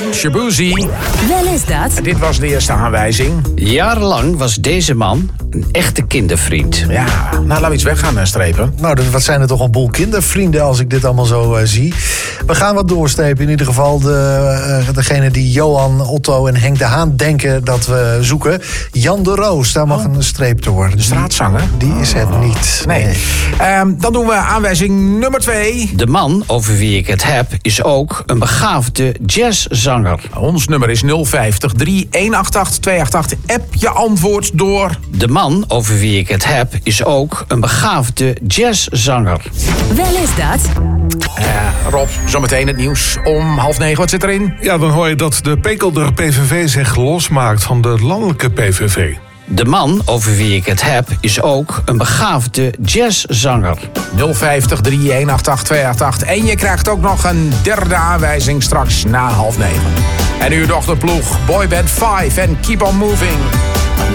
Shaboozey. Wel is dat. En dit was de eerste aanwijzing. Jarenlang was deze man een echte kindervriend. Ja, nou laten we iets weg gaan strepen. Nou, wat zijn er toch een boel kindervrienden als ik dit allemaal zo zie. We gaan wat doorstrepen. In ieder geval degene die Johan, Otto en Henk de Haan denken dat we zoeken. Jan de Roos, daar mag een streep door. De straatzanger? Die is het niet. Nee. Dan doen we aanwijzing nummer 2. De man over wie ik het heb is ook een begaafde jazzzanger. Ons nummer is 050 3188 288. App je antwoord door. De man over wie ik het heb is ook een begaafde jazzzanger. Wel is dat. Rob, zometeen het nieuws om 8:30. Wat zit erin? Ja, dan hoor je dat de Pekelder PVV zich losmaakt van de landelijke PVV. De man over wie ik het heb is ook een begaafde jazzzanger. 050 3188 288. En je krijgt ook nog een derde aanwijzing straks na 8:30. En uw dochterploeg Boyband 5 en Keep on Moving.